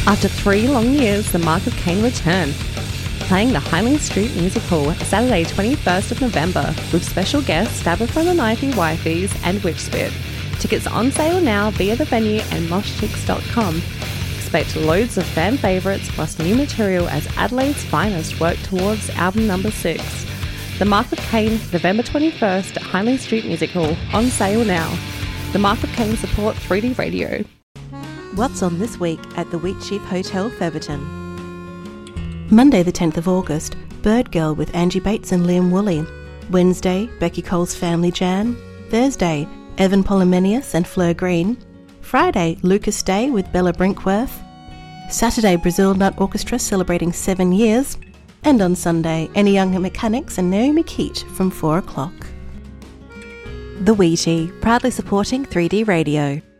After 3 long years, the Mark of Cain return, playing the Highland Street Musical Saturday 21st of November with special guests Stabber from the Knifey Wifeys and Witchspit. Tickets on sale now via the venue and moshchicks.com. Expect loads of fan favourites plus new material as Adelaide's finest work towards album number 6. The Mark of Cain, November 21st at Highland Street Musical, on sale now. The Mark of Cain support 3D Radio. What's on this week at the Wheatsheaf Hotel, Featherton? Monday the 10th of August, Bird Girl with Angie Bates and Liam Woolley. Wednesday, Becky Cole's Family Jam. Thursday, Evan Polymenius and Fleur Green. Friday, Lucas Day with Bella Brinkworth. Saturday, Brazil Nut Orchestra celebrating 7 years. And on Sunday, Any Young Mechanics and Naomi Keat from 4 o'clock. The Wheatie, proudly supporting 3D Radio.